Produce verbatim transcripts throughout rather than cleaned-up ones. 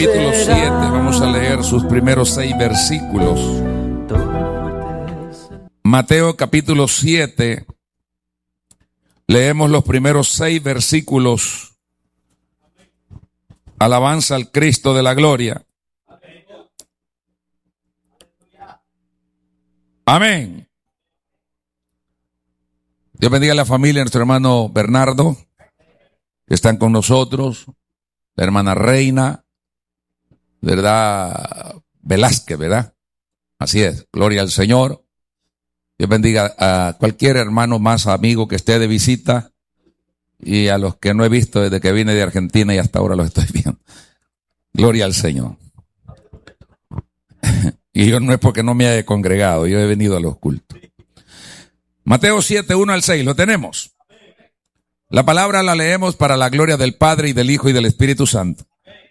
Capítulo siete, vamos a leer sus primeros seis versículos. Mateo capítulo siete, leemos los primeros seis versículos. Alabanza al Cristo de la gloria. Amén. Dios bendiga a la familia de nuestro hermano Bernardo, que están con nosotros, la hermana Reina, ¿verdad? Velázquez, ¿verdad? Así es, gloria al Señor. Dios bendiga a cualquier hermano más amigo que esté de visita y a los que no he visto desde que vine de Argentina y hasta ahora los estoy viendo. Gloria al Señor. Y yo no es porque no me haya congregado, yo he venido a los cultos. Mateo siete, uno al seis, ¿lo tenemos? La palabra la leemos para la gloria del Padre y del Hijo y del Espíritu Santo.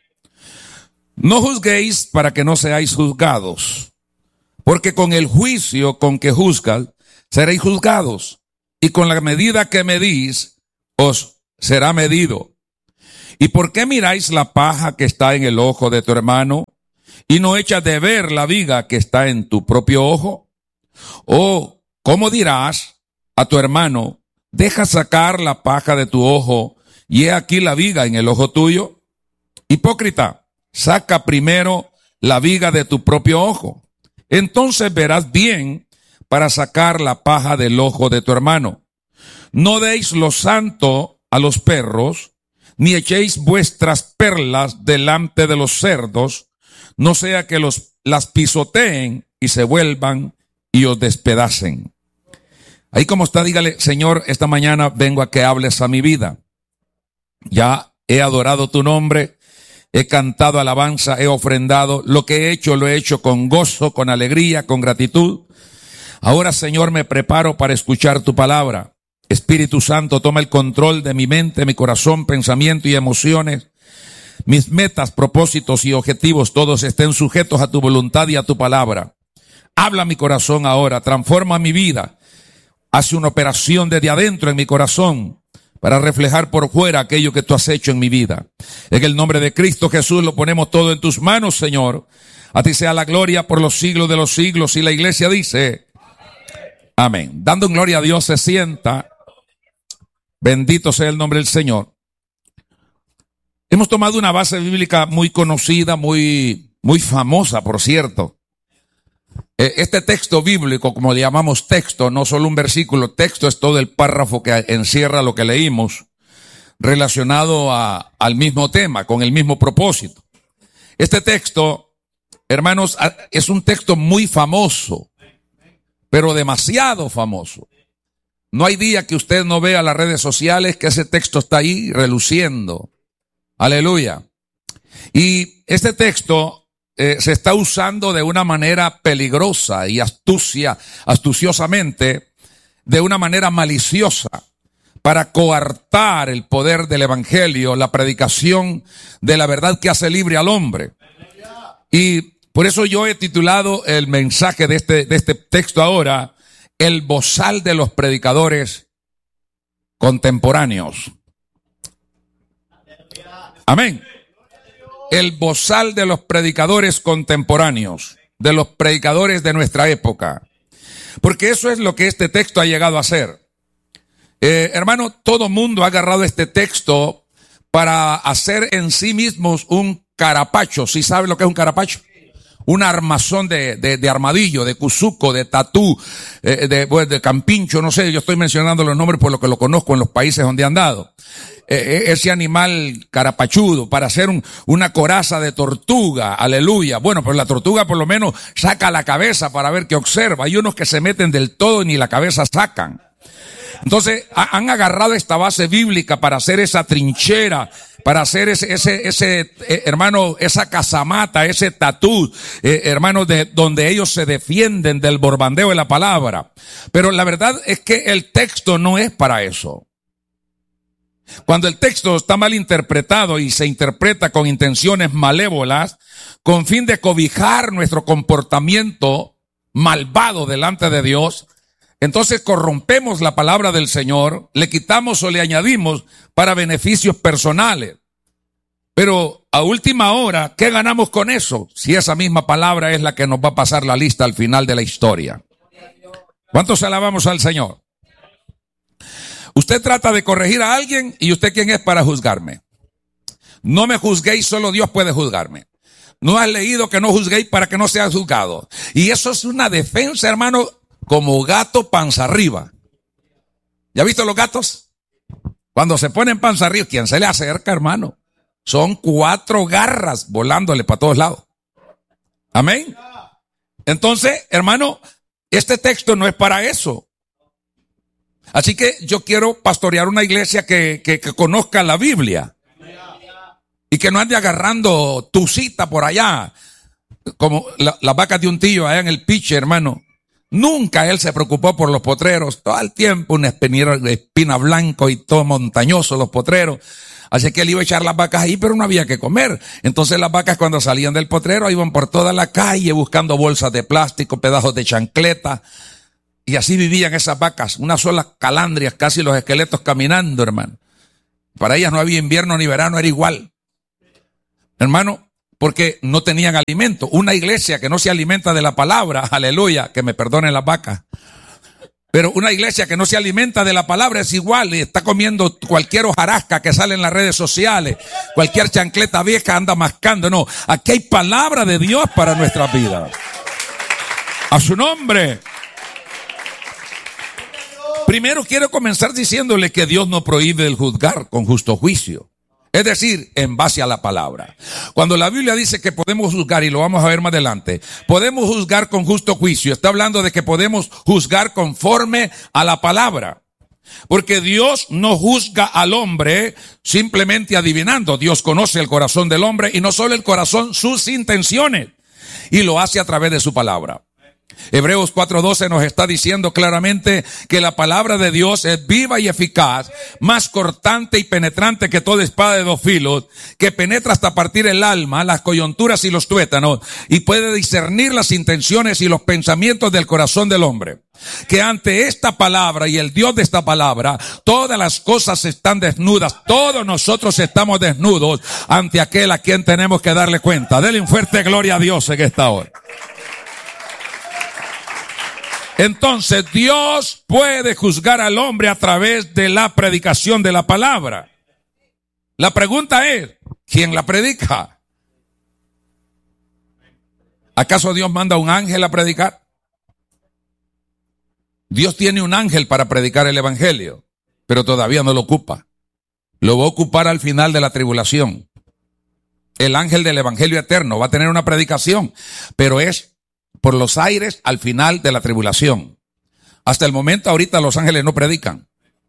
No juzguéis para que no seáis juzgados, porque con el juicio con que juzgas seréis juzgados, y con la medida que medís os será medido. ¿Y por qué miráis la paja que está en el ojo de tu hermano, y no echas de ver la viga que está en tu propio ojo? ¿O cómo dirás a tu hermano, deja sacar la paja de tu ojo, y he aquí la viga en el ojo tuyo? Hipócrita, saca primero la viga de tu propio ojo. Entonces verás bien para sacar la paja del ojo de tu hermano. No deis lo santo a los perros, ni echéis vuestras perlas delante de los cerdos, no sea que los, las pisoteen y se vuelvan y os despedacen. Ahí como está, dígale, Señor, esta mañana vengo a que hables a mi vida. Ya he adorado tu nombre, he cantado alabanza, he ofrendado. Lo que he hecho, lo he hecho con gozo, con alegría, con gratitud. Ahora, Señor, me preparo para escuchar tu palabra. Espíritu Santo, toma el control de mi mente, mi corazón, pensamiento y emociones. Mis metas, propósitos y objetivos, todos estén sujetos a tu voluntad y a tu palabra. Habla mi corazón ahora, transforma mi vida. Hace una operación desde adentro en mi corazón para reflejar por fuera aquello que tú has hecho en mi vida. En el nombre de Cristo Jesús lo ponemos todo en tus manos, Señor. A ti sea la gloria por los siglos de los siglos. Y la iglesia dice, amén. Dando gloria a Dios, se sienta. Bendito sea el nombre del Señor. Hemos tomado una base bíblica muy conocida, muy, muy famosa, por cierto. Este texto bíblico, como le llamamos texto, no solo un versículo, texto es todo el párrafo que encierra lo que leímos, relacionado a, al mismo tema, con el mismo propósito. Este texto, hermanos, es un texto muy famoso, pero demasiado famoso. No hay día que usted no vea las redes sociales que ese texto está ahí reluciendo. Aleluya. Y este texto Eh, se está usando de una manera peligrosa y astucia, astuciosamente, de una manera maliciosa, para coartar el poder del evangelio, la predicación de la verdad que hace libre al hombre. Y por eso yo he titulado el mensaje de este, de este texto ahora, el bozal de los predicadores contemporáneos. Amén. El bozal de los predicadores contemporáneos, de los predicadores de nuestra época. Porque eso es lo que este texto ha llegado a ser. Eh, hermano, todo mundo ha agarrado este texto para hacer en sí mismos un carapacho. ¿Sí sabe lo que es un carapacho? Un armazón de, de, de armadillo, de cuzuco, de tatú, eh, de, pues, de campincho, no sé, yo estoy mencionando los nombres por lo que lo conozco en los países donde he andado. Eh, ese animal carapachudo, para hacer un, una coraza de tortuga, aleluya. Bueno, pues la tortuga por lo menos saca la cabeza para ver qué observa. Hay unos que se meten del todo y ni la cabeza sacan. Entonces, ha, han agarrado esta base bíblica para hacer esa trinchera, para hacer ese, ese, ese, eh, hermano, esa casamata, ese tatú, eh, hermano, de donde ellos se defienden del borbandeo de la palabra. Pero la verdad es que el texto no es para eso. Cuando el texto está mal interpretado y se interpreta con intenciones malévolas, con fin de cobijar nuestro comportamiento malvado delante de Dios, entonces corrompemos la palabra del Señor, le quitamos o le añadimos para beneficios personales. Pero a última hora, ¿qué ganamos con eso? Si esa misma palabra es la que nos va a pasar la lista al final de la historia. ¿Cuántos alabamos al Señor? Usted trata de corregir a alguien y usted quién es para juzgarme. No me juzguéis, solo Dios puede juzgarme. No has leído que no juzguéis para que no seas juzgado. Y eso es una defensa, hermano, como gato panza arriba. ¿Ya has visto los gatos? Cuando se ponen panza arriba, ¿quién se le acerca, hermano? Son cuatro garras volándole para todos lados. Amén. Entonces, hermano, este texto no es para eso. Así que yo quiero pastorear una iglesia que, que, que conozca la Biblia. Y que no ande agarrando tu cita por allá. Como la, las vacas de un tío allá en el piche, hermano. Nunca él se preocupó por los potreros. Todo el tiempo una espina, espina blanco y todo montañoso los potreros. Así que él iba a echar las vacas ahí, pero no había que comer. Entonces las vacas cuando salían del potrero iban por toda la calle buscando bolsas de plástico, pedazos de chancleta. Y así vivían esas vacas, unas solas calandrias, casi los esqueletos caminando, hermano. Para ellas no había invierno ni verano, era igual. Hermano, porque no tenían alimento. Una iglesia que no se alimenta de la palabra, aleluya, que me perdonen las vacas. Pero una iglesia que no se alimenta de la palabra es igual y está comiendo cualquier hojarasca que sale en las redes sociales, cualquier chancleta vieja anda mascando. No, aquí hay palabra de Dios para nuestra vida. A su nombre. Primero quiero comenzar diciéndole que Dios no prohíbe el juzgar con justo juicio. Es decir, en base a la palabra. Cuando la Biblia dice que podemos juzgar, y lo vamos a ver más adelante, podemos juzgar con justo juicio. Está hablando de que podemos juzgar conforme a la palabra. Porque Dios no juzga al hombre simplemente adivinando. Dios conoce el corazón del hombre y no solo el corazón, sus intenciones. Y lo hace a través de su palabra. Hebreos cuatro doce nos está diciendo claramente que la palabra de Dios es viva y eficaz, más cortante y penetrante que toda espada de dos filos, que penetra hasta partir el alma, las coyunturas y los tuétanos, y puede discernir las intenciones y los pensamientos del corazón del hombre. Que ante esta palabra y el Dios de esta palabra, todas las cosas están desnudas, todos nosotros estamos desnudos ante aquel a quien tenemos que darle cuenta. Denle un fuerte gloria a Dios en esta hora. Entonces Dios puede juzgar al hombre a través de la predicación de la palabra. La pregunta es, ¿quién la predica? ¿Acaso Dios manda a un ángel a predicar? Dios tiene un ángel para predicar el evangelio, pero todavía no lo ocupa. Lo va a ocupar al final de la tribulación. El ángel del evangelio eterno va a tener una predicación, pero es por los aires al final de la tribulación. Hasta el momento ahorita los ángeles no predican.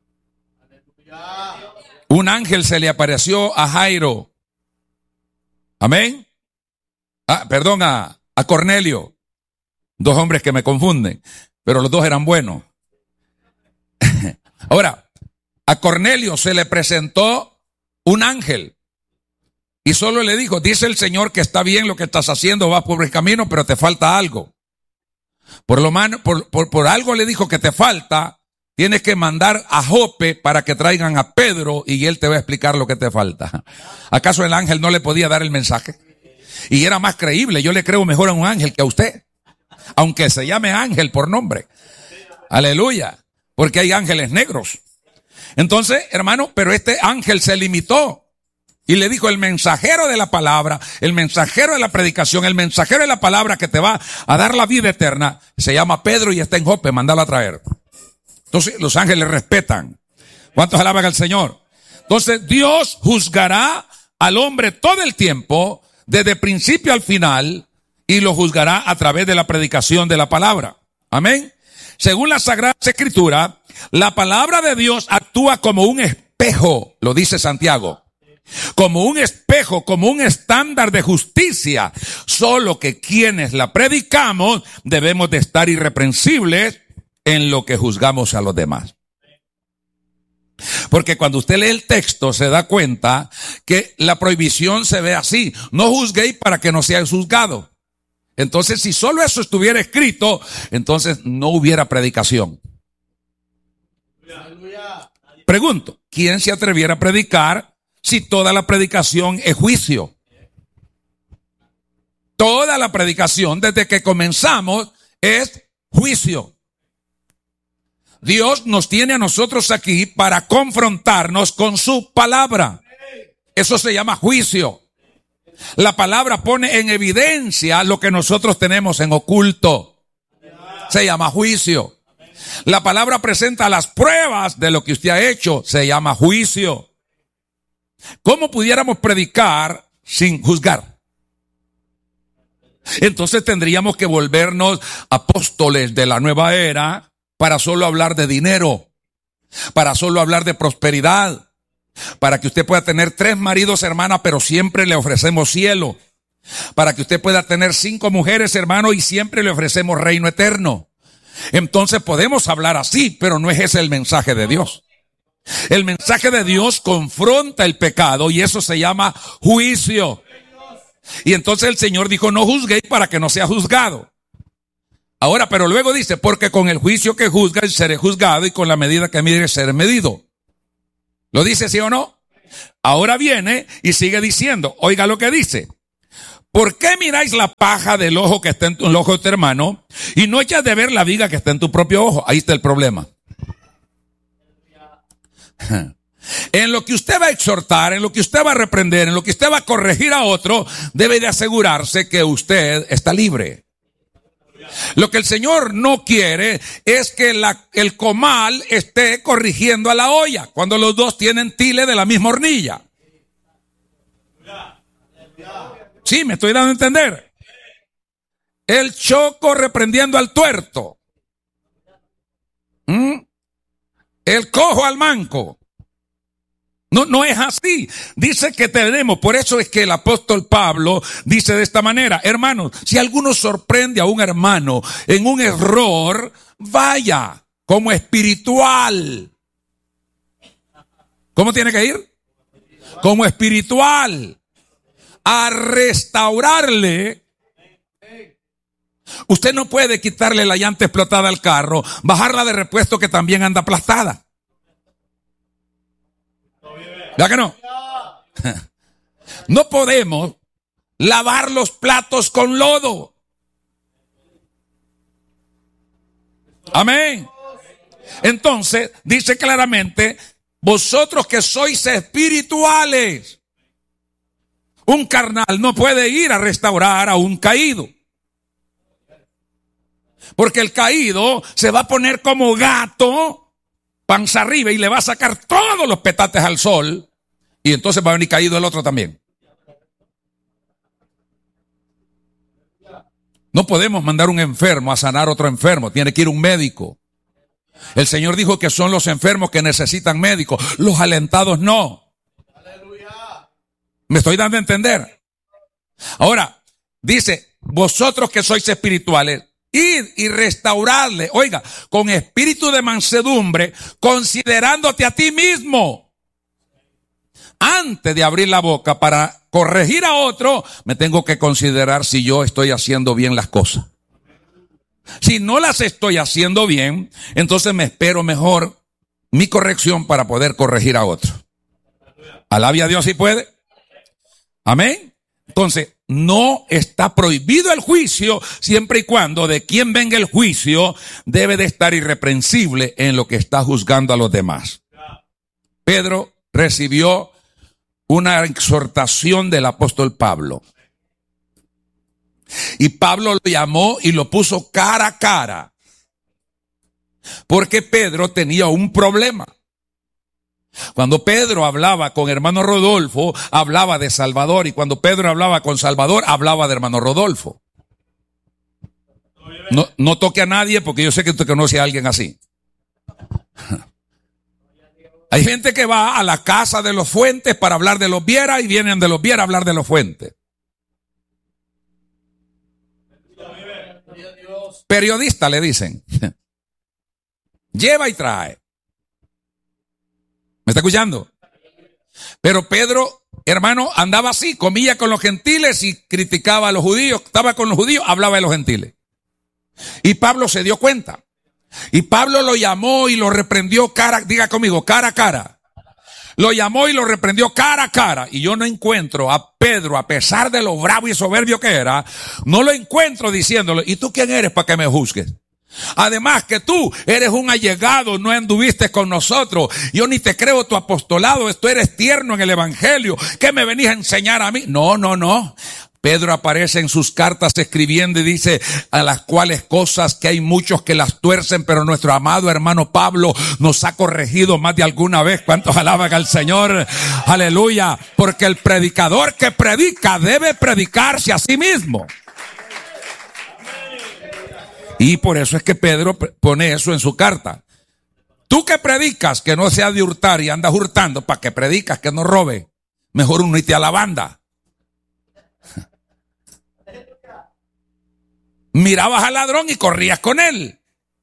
Un ángel se le apareció a Jairo. Amén. Ah, perdón, a, a Cornelio. Dos hombres que me confunden, pero los dos eran buenos. Ahora, a Cornelio se le presentó un ángel. Y solo le dijo, dice el Señor que está bien lo que estás haciendo, vas por el camino, pero te falta algo. Por lo menos, por, por, por algo le dijo que te falta, tienes que mandar a Jope para que traigan a Pedro y él te va a explicar lo que te falta. ¿Acaso el ángel no le podía dar el mensaje? Y era más creíble, yo le creo mejor a un ángel que a usted, aunque se llame ángel por nombre. Aleluya, porque hay ángeles negros. Entonces, hermano, pero este ángel se limitó. Y le dijo, el mensajero de la palabra, el mensajero de la predicación, el mensajero de la palabra que te va a dar la vida eterna, se llama Pedro y está en Jope, mándalo a traer. Entonces los ángeles respetan. ¿Cuántos alaban al Señor? Entonces Dios juzgará al hombre todo el tiempo, desde principio al final, y lo juzgará a través de la predicación de la palabra. Amén. Según la Sagrada Escritura, la palabra de Dios actúa como un espejo, lo dice Santiago. Como un espejo, como un estándar de justicia. Solo que quienes la predicamos debemos de estar irreprensibles en lo que juzgamos a los demás. Porque cuando usted lee el texto se da cuenta que la prohibición se ve así. No juzguéis para que no seáis juzgados. Entonces, si solo eso estuviera escrito, entonces no hubiera predicación. Pregunto, ¿quién se atreviera a predicar si toda la predicación es juicio? toda la predicación, desde que comenzamos, es juicio. Dios nos tiene a nosotros aquí para confrontarnos con su palabra. Eso se llama juicio. La palabra pone en evidencia lo que nosotros tenemos en oculto. Se llama juicio. La palabra presenta las pruebas de lo que usted ha hecho. Se llama juicio. ¿Cómo pudiéramos predicar sin juzgar? Entonces tendríamos que volvernos apóstoles de la nueva era para solo hablar de dinero, para solo hablar de prosperidad, para que usted pueda tener tres maridos, hermana, pero siempre le ofrecemos cielo, para que usted pueda tener cinco mujeres, hermano, y siempre le ofrecemos reino eterno. Entonces podemos hablar así, pero no es ese el mensaje de Dios. El mensaje de Dios confronta el pecado y eso se llama juicio. Y entonces el Señor dijo, no juzguéis para que no sea juzgado. Ahora, pero luego dice, porque con el juicio que juzgáis seré juzgado y con la medida que midieres seré medido. ¿Lo dice sí o no? Ahora viene y sigue diciendo, oiga lo que dice. ¿Por qué miráis la paja del ojo que está en el ojo de tu hermano y no echas de ver la viga que está en tu propio ojo? Ahí está el problema. En lo que usted va a exhortar, en lo que usted va a reprender, en lo que usted va a corregir a otro, debe de asegurarse que usted está libre. Lo que el Señor no quiere es que la, el comal esté corrigiendo a la olla cuando los dos tienen tile de la misma hornilla. Sí, me estoy dando a entender. El choco reprendiendo al tuerto. ¿Mm? El cojo al manco. No, no es así. Dice que tenemos, por eso es que el apóstol Pablo dice de esta manera, hermanos, si alguno sorprende a un hermano en un error, vaya como espiritual. ¿Cómo tiene que ir? Como espiritual. A restaurarle. Usted no puede quitarle la llanta explotada al carro, bajarla de repuesto que también anda aplastada. ¿Verdad que no? No podemos lavar los platos con lodo. Amén. Entonces, dice claramente, vosotros que sois espirituales. Un carnal no puede ir a restaurar a un caído. Porque el caído se va a poner como gato, panza arriba, y le va a sacar todos los petates al sol. Y entonces va a venir caído el otro también. No podemos mandar un enfermo a sanar otro enfermo. Tiene que ir un médico. El Señor dijo que son los enfermos que necesitan médico. Los alentados no. ¿Me estoy dando a entender? Ahora, dice, vosotros que sois espirituales, id y restaurarle, oiga, con espíritu de mansedumbre, considerándote a ti mismo. Antes de abrir la boca para corregir a otro, me tengo que considerar si yo estoy haciendo bien las cosas. Si no las estoy haciendo bien, entonces me espero mejor mi corrección para poder corregir a otro. Alabe a Dios si puede. Amén. Entonces, no está prohibido el juicio siempre y cuando de quien venga el juicio debe de estar irreprensible en lo que está juzgando a los demás. Pedro recibió una exhortación del apóstol Pablo. Y Pablo lo llamó y lo puso cara a cara. Porque Pedro tenía un problema. Cuando Pedro hablaba con hermano Rodolfo, hablaba de Salvador. Y cuando Pedro hablaba con Salvador, hablaba de hermano Rodolfo. No, no toque a nadie porque yo sé que usted conoce a alguien así. Hay gente que va a la casa de los Fuentes para hablar de los Viera y vienen de los Viera a hablar de los Fuentes. Periodista le dicen. Lleva y trae. ¿Me está escuchando? Pero Pedro, hermano, andaba así, comía con los gentiles y criticaba a los judíos. Estaba con los judíos, hablaba de los gentiles. Y Pablo se dio cuenta. Y Pablo lo llamó y lo reprendió cara, diga conmigo, cara a cara. lo llamó y lo reprendió cara a cara. Y yo no encuentro a Pedro, a pesar de lo bravo y soberbio que era, no lo encuentro diciéndole, ¿y tú quién eres para que me juzgues? Además que tú eres un allegado, no anduviste con nosotros. Yo ni te creo tu apostolado, esto eres tierno en el evangelio. ¿Qué me venís a enseñar a mí? No, no, no. Pedro aparece en sus cartas escribiendo y dice a las cuales cosas que hay muchos que las tuercen, pero nuestro amado hermano Pablo nos ha corregido más de alguna vez. ¿Cuántos alaban al Señor? Aleluya. Porque el predicador que predica debe predicarse a sí mismo. Y por eso es que Pedro pone eso en su carta. Tú que predicas que no sea de hurtar y andas hurtando, ¿para qué predicas que no robe? Mejor unite a la banda. Mirabas al ladrón y corrías con él.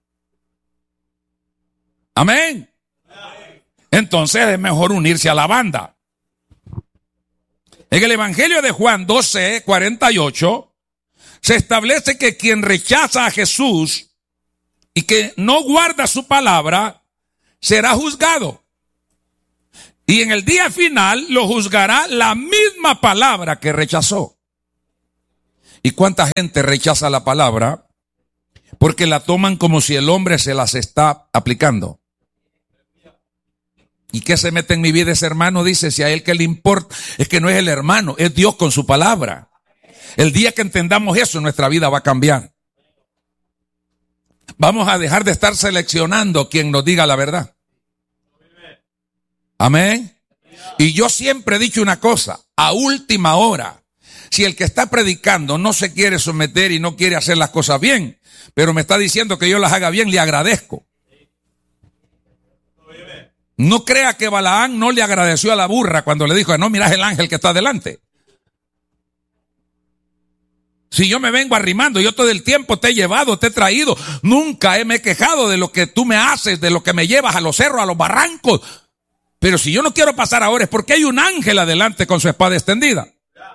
Amén. Entonces es mejor unirse a la banda. En el Evangelio de Juan doce, cuarenta y ocho, se establece que quien rechaza a Jesús y que no guarda su palabra, será juzgado. Y en el día final lo juzgará la misma palabra que rechazó. ¿Y cuánta gente rechaza la palabra? Porque la toman como si el hombre se las está aplicando. ¿Y qué se mete en mi vida ese hermano? Dice, si a él que le importa, es que no es el hermano, es Dios con su palabra. El día que entendamos eso, nuestra vida va a cambiar. Vamos a dejar de estar seleccionando quien nos diga la verdad. Amén. Y yo siempre he dicho una cosa, a última hora, si el que está predicando no se quiere someter y no quiere hacer las cosas bien, pero me está diciendo que yo las haga bien, le agradezco. No crea que Balaán no le agradeció a la burra cuando le dijo, no, mirás el ángel que está delante. Si yo me vengo arrimando, yo todo el tiempo te he llevado, te he traído, nunca me he quejado de lo que tú me haces, de lo que me llevas a los cerros, a los barrancos. Pero si yo no quiero pasar ahora es porque hay un ángel adelante con su espada extendida.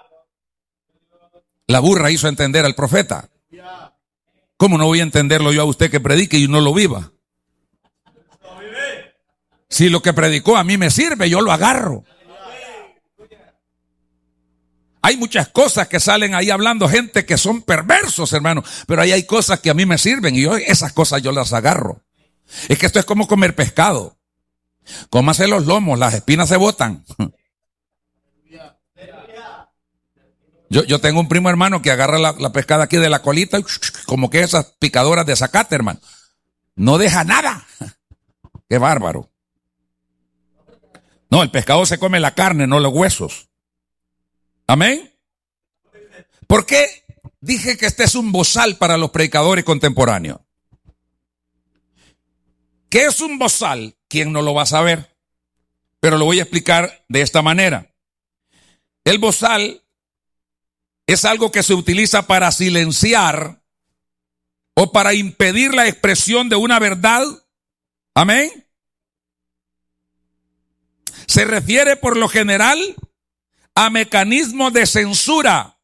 La burra hizo entender al profeta. ¿Cómo no voy a entenderlo yo a usted que predique y no lo viva? Si lo que predicó a mí me sirve, yo lo agarro. Hay muchas cosas que salen ahí hablando gente que son perversos, hermano. Pero ahí hay cosas que a mí me sirven y yo esas cosas yo las agarro. Es que esto es como comer pescado. Cómase los lomos, las espinas se botan. Yo, yo tengo un primo hermano que agarra la, la pescada aquí de la colita, como que esas picadoras de zacate, hermano. No deja nada. Qué bárbaro. No, el pescado se come la carne, no los huesos. Amén. ¿Por qué dije que este es un bozal para los predicadores contemporáneos? ¿Qué es un bozal? ¿Quién no lo va a saber? Pero lo voy a explicar de esta manera. El bozal es algo que se utiliza para silenciar o para impedir la expresión de una verdad. Amén. Se refiere por lo general a mecanismos de censura.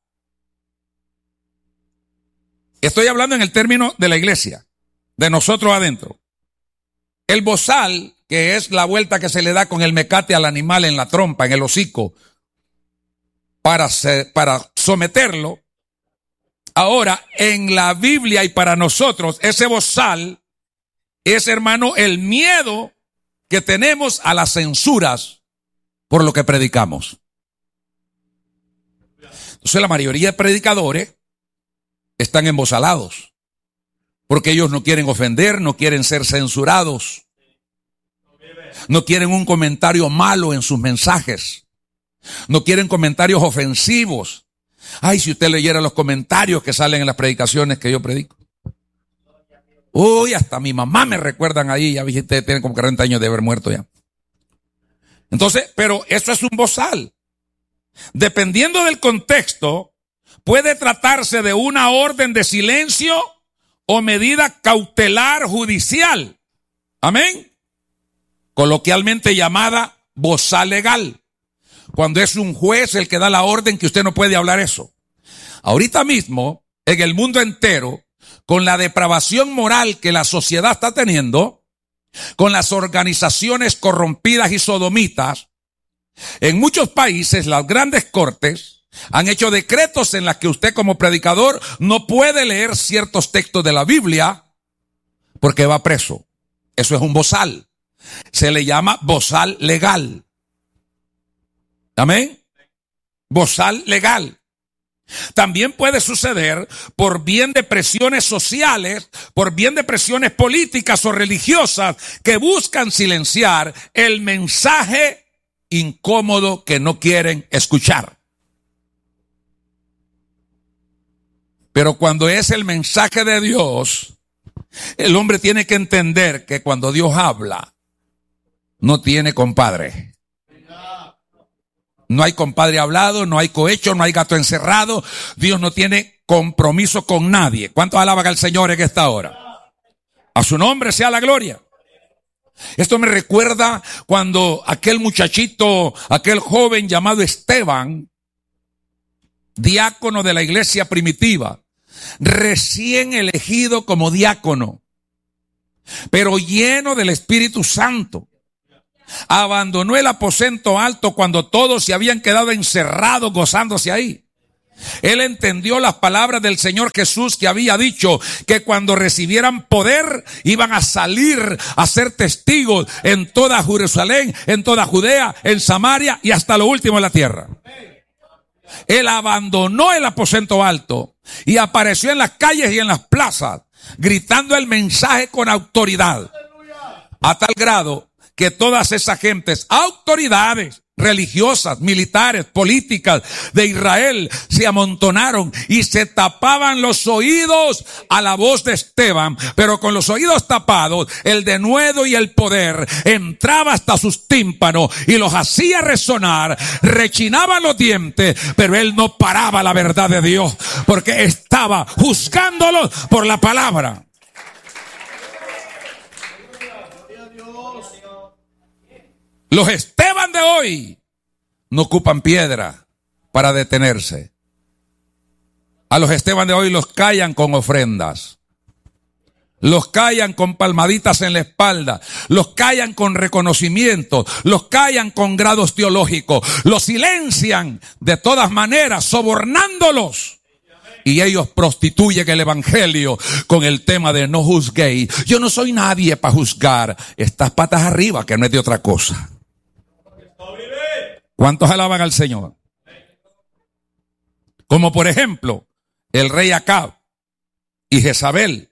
Estoy hablando en el término de la iglesia, de nosotros adentro. El bozal, que es la vuelta que se le da con el mecate al animal en la trompa, en el hocico, para, ser, para someterlo. Ahora, en la Biblia y para nosotros, ese bozal es, hermano, el miedo que tenemos a las censuras por lo que predicamos. Entonces la mayoría de predicadores están embozalados porque ellos no quieren ofender, no quieren ser censurados, no quieren un comentario malo en sus mensajes, no quieren comentarios ofensivos. Ay, si usted leyera los comentarios que salen en las predicaciones que yo predico. Uy, hasta mi mamá me recuerdan ahí, ya viste, tiene como cuarenta años de haber muerto ya. Entonces, pero eso es un bozal. Dependiendo del contexto, puede tratarse de una orden de silencio o medida cautelar judicial. Amén. Coloquialmente llamada bozal legal. Cuando es un juez el que da la orden que usted no puede hablar eso. Ahorita mismo, en el mundo entero, con la depravación moral que la sociedad está teniendo, con las organizaciones corrompidas y sodomitas, En muchos países, las grandes cortes han hecho decretos en los que usted como predicador no puede leer ciertos textos de la Biblia porque va preso. Eso es un bozal. Se le llama bozal legal. Amén. Bozal legal. También puede suceder por bien de presiones sociales, por bien de presiones políticas o religiosas que buscan silenciar el mensaje incómodo que no quieren escuchar. Pero cuando es el mensaje de Dios, el hombre tiene que entender que cuando Dios habla, no tiene compadre. No hay compadre hablado, no hay cohecho, no hay gato encerrado. Dios no tiene compromiso con nadie. ¿Cuántos alaban al Señor en esta hora? A su nombre sea la gloria. Esto me recuerda cuando aquel muchachito, aquel joven llamado Esteban, diácono de la iglesia primitiva, recién elegido como diácono, pero lleno del Espíritu Santo, abandonó el aposento alto cuando todos se habían quedado encerrados gozándose ahí. Él entendió las palabras del Señor Jesús que había dicho que cuando recibieran poder iban a salir a ser testigos en toda Jerusalén, en toda Judea, en Samaria y hasta lo último en la tierra. Él abandonó el aposento alto y apareció en las calles y en las plazas gritando el mensaje con autoridad, a tal grado que todas esas gentes, autoridades religiosas, militares, políticas de Israel, se amontonaron y se tapaban los oídos a la voz de Esteban, pero con los oídos tapados, el denuedo y el poder entraba hasta sus tímpanos y los hacía resonar, rechinaban los dientes, pero él no paraba la verdad de Dios, porque estaba juzgándolos por la palabra. Los Esteban de hoy no ocupan piedra para detenerse. A los Esteban de hoy los callan con ofrendas. Los callan con palmaditas en la espalda. Los callan con reconocimiento. Los callan con grados teológicos. Los silencian de todas maneras, sobornándolos. Y ellos prostituyen el evangelio con el tema de no juzguéis. Yo no soy nadie para juzgar. Estas patas arriba, que no es de otra cosa. ¿Cuántos alaban al Señor? Como por ejemplo, el rey Acab y Jezabel,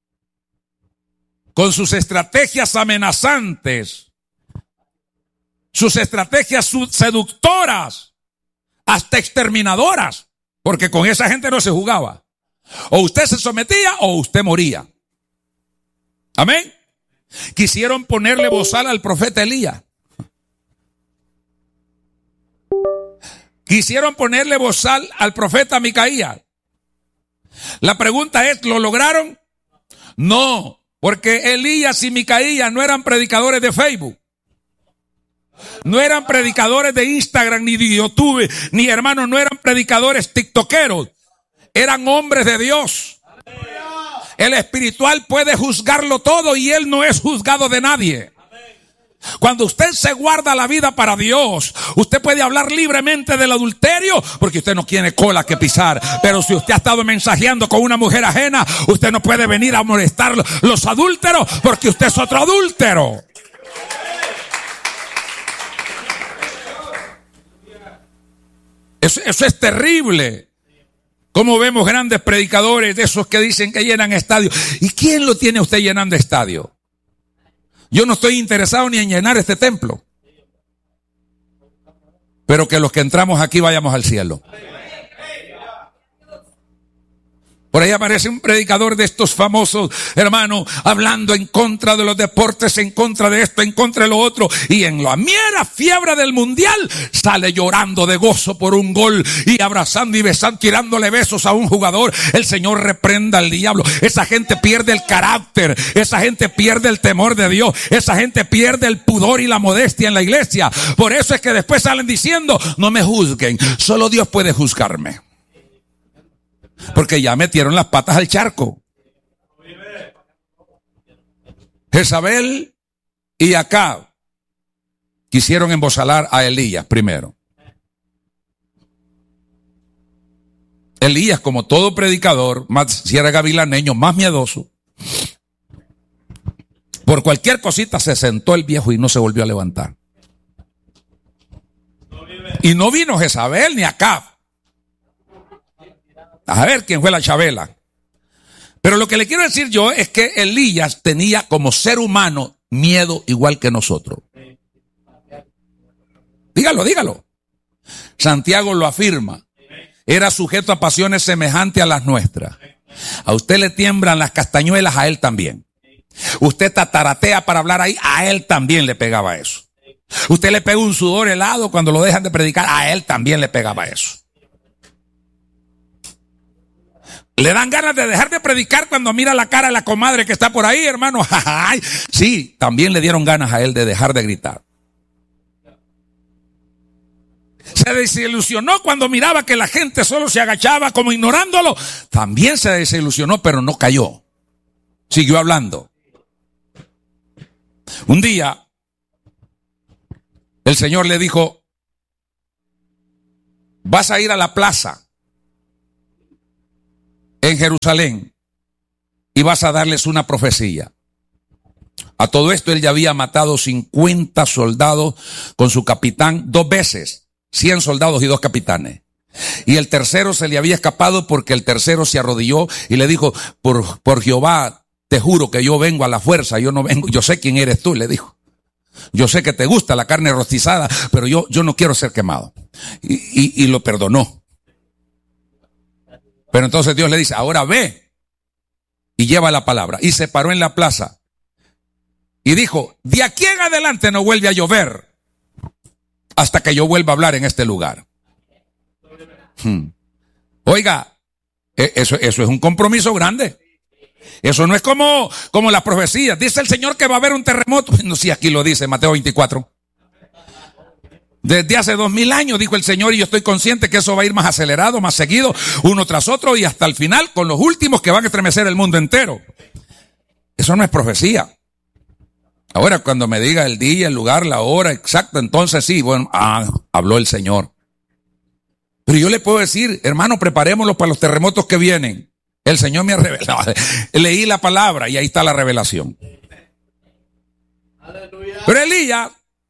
con sus estrategias amenazantes, sus estrategias seductoras, hasta exterminadoras, porque con esa gente no se jugaba. O usted se sometía o usted moría. Amén. Quisieron ponerle bozal al profeta Elías. Quisieron ponerle bozal al profeta Micaías. La pregunta es, ¿lo lograron? No, porque Elías y Micaías no eran predicadores de Facebook. No eran predicadores de Instagram ni de YouTube, ni hermanos, no eran predicadores tiktokeros. Eran hombres de Dios. El espiritual puede juzgarlo todo y él no es juzgado de nadie. Cuando usted se guarda la vida para Dios, usted puede hablar libremente del adulterio porque usted no tiene cola que pisar. Pero si usted ha estado mensajeando con una mujer ajena, usted no puede venir a molestar los adúlteros porque usted es otro adúltero. Eso, eso es terrible. Como vemos grandes predicadores de esos que dicen que llenan estadios. ¿Y quién lo tiene usted llenando estadio? Yo no estoy interesado ni en llenar este templo, pero que los que entramos aquí vayamos al cielo. Por ahí aparece un predicador de estos famosos, hermano, hablando en contra de los deportes, en contra de esto, en contra de lo otro. Y en la mera fiebre del mundial sale llorando de gozo por un gol y abrazando y besando, tirándole besos a un jugador. El Señor reprenda al diablo. Esa gente pierde el carácter. Esa gente pierde el temor de Dios. Esa gente pierde el pudor y la modestia en la iglesia. Por eso es que después salen diciendo, no me juzguen. Solo Dios puede juzgarme. Porque ya metieron las patas al charco. Jezabel y Acab quisieron embosalar a Elías primero. Elías, como todo predicador, más si era gavilaneño, más miedoso, por cualquier cosita se sentó el viejo y no se volvió a levantar. Y no vino Jezabel ni Acab a ver quién fue la Chabela. Pero lo que le quiero decir yo es que Elías tenía como ser humano miedo igual que nosotros. Dígalo, dígalo. Santiago lo afirma. Era sujeto a pasiones semejantes a las nuestras. A usted le tiemblan las castañuelas, a él también. Usted tataratea para hablar ahí, a él también le pegaba eso. Usted le pega un sudor helado cuando lo dejan de predicar, a él también le pegaba eso. Le dan ganas de dejar de predicar cuando mira la cara de la comadre que está por ahí, hermano. Sí, también le dieron ganas a él de dejar de gritar. Se desilusionó cuando miraba que la gente solo se agachaba como ignorándolo. También se desilusionó, pero no cayó. Siguió hablando. Un día, el Señor le dijo, vas a ir a la plaza en Jerusalén y vas a darles una profecía. A todo esto él ya había matado cincuenta soldados con su capitán dos veces, cien soldados y dos capitanes. Y el tercero se le había escapado porque el tercero se arrodilló y le dijo, por, por Jehová, te juro que yo vengo a la fuerza, yo no vengo, yo sé quién eres tú, le dijo. Yo sé que te gusta la carne rostizada, pero yo, yo no quiero ser quemado. Y, y, y lo perdonó. Pero entonces Dios le dice, ahora ve y lleva la palabra. Y se paró en la plaza y dijo, de aquí en adelante no vuelve a llover hasta que yo vuelva a hablar en este lugar. Hmm. Oiga, eso, eso es un compromiso grande. Eso no es como, como las profecías. Dice el Señor que va a haber un terremoto. No, sí, aquí lo dice Mateo veinticuatro. Desde hace dos mil años, dijo el Señor, y yo estoy consciente que eso va a ir más acelerado, más seguido, uno tras otro, y hasta el final, con los últimos que van a estremecer el mundo entero. Eso no es profecía. Ahora, cuando me diga el día, el lugar, la hora exacta, entonces sí, bueno, ah, habló el Señor. Pero yo le puedo decir, hermano, preparémoslo para los terremotos que vienen. El Señor me ha revelado. Leí la palabra y ahí está la revelación. Pero Elías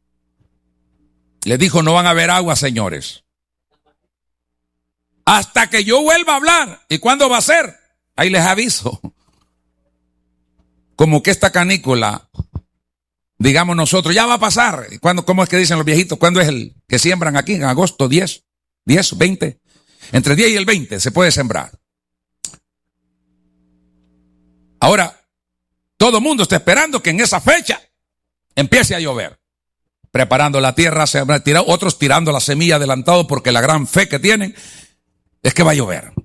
le dijo, no van a haber agua, señores, hasta que yo vuelva a hablar. ¿Y cuándo va a ser? Ahí les aviso. Como que esta canícula, digamos nosotros, ya va a pasar. ¿Cuándo, cómo es que dicen los viejitos? ¿Cuándo es el que siembran aquí? En agosto, diez, diez, veinte. Entre diez y el veinte se puede sembrar. Ahora, todo el mundo está esperando que en esa fecha empiece a llover. Preparando la tierra, otros tirando la semilla adelantado porque la gran fe que tienen es que va a llover.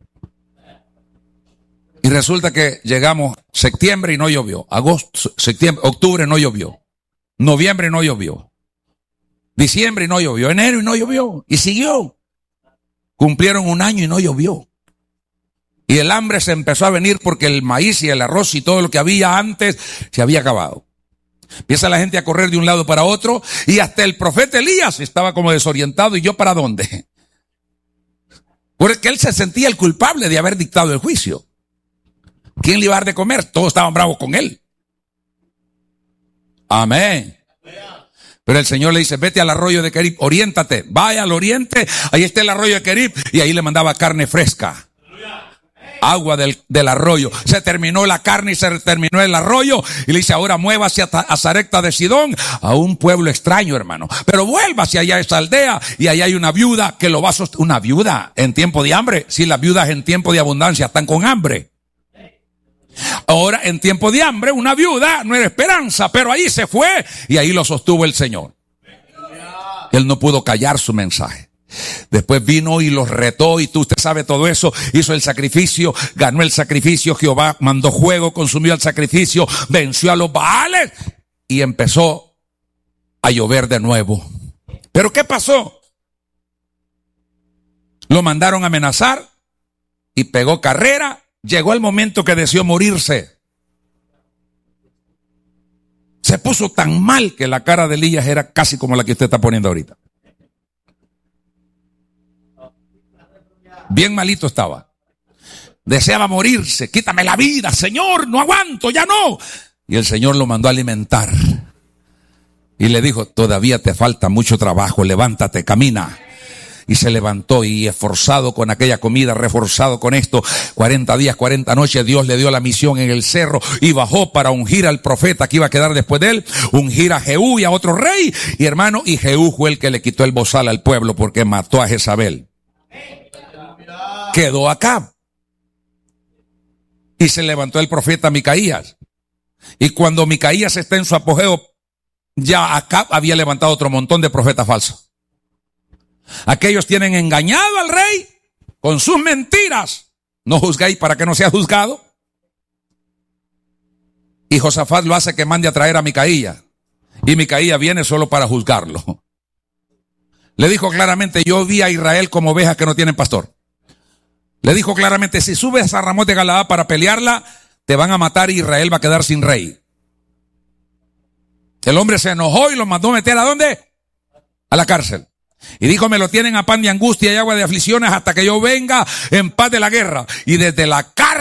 Y resulta que llegamos septiembre y no llovió. Agosto, septiembre, octubre no llovió. Noviembre no llovió. Diciembre y no llovió. Enero y no llovió. Y siguió. Cumplieron un año y no llovió. Y el hambre se empezó a venir porque el maíz y el arroz y todo lo que había antes se había acabado. Empieza la gente a correr de un lado para otro y hasta el profeta Elías estaba como desorientado. ¿Y yo para dónde? Porque él se sentía el culpable de haber dictado el juicio. ¿Quién le iba a dar de comer? Todos estaban bravos con él. Amén. Pero el Señor le dice, vete al arroyo de Querib, oriéntate, vaya al oriente, ahí está el arroyo de Querib, y ahí le mandaba carne fresca. Agua del, del arroyo. Se terminó la carne y se terminó el arroyo. Y le dice, ahora muévase a, a Sarepta de Sidón, a un pueblo extraño, hermano. Pero vuélvase allá a esa aldea y allá hay una viuda que lo va a sostener. Una viuda en tiempo de hambre. Si las viudas en tiempo de abundancia están con hambre. Ahora en tiempo de hambre, una viuda no era esperanza, pero ahí se fue y ahí lo sostuvo el Señor. Él no pudo callar su mensaje. Después vino y los retó y tú, usted sabe todo eso, hizo el sacrificio, ganó el sacrificio, Jehová mandó fuego, consumió el sacrificio, venció a los Baales y empezó a llover de nuevo. ¿Pero qué pasó? Lo mandaron a amenazar y pegó carrera, llegó el momento que deseó morirse. Se puso tan mal que la cara de Elías era casi como la que usted está poniendo ahorita. Bien malito estaba. Deseaba morirse. Quítame la vida, Señor, no aguanto, ya no. Y el Señor lo mandó a alimentar. Y le dijo, todavía te falta mucho trabajo, levántate, camina. Y se levantó y esforzado con aquella comida, reforzado con esto, cuarenta días, cuarenta noches, Dios le dio la misión en el cerro y bajó para ungir al profeta que iba a quedar después de él, ungir a Jehú y a otro rey. Y hermano, y Jehú fue el que le quitó el bozal al pueblo porque mató a Jezabel. Quedó Acab. Y se levantó el profeta Micaías. Y cuando Micaías está en su apogeo, ya Acab había levantado otro montón de profetas falsos. Aquellos tienen engañado al rey con sus mentiras. No juzguéis para que no sea juzgado. Y Josafat lo hace que mande a traer a Micaías. Y Micaías viene solo para juzgarlo. Le dijo claramente, yo vi a Israel como ovejas que no tienen pastor. Le dijo claramente, si subes a Ramón de Galaad para pelearla, te van a matar y Israel va a quedar sin rey. El hombre se enojó y lo mandó a meter ¿a dónde? A la cárcel. Y dijo, me lo tienen a pan de angustia y agua de aflicciones hasta que yo venga en paz de la guerra. Y desde la cárcel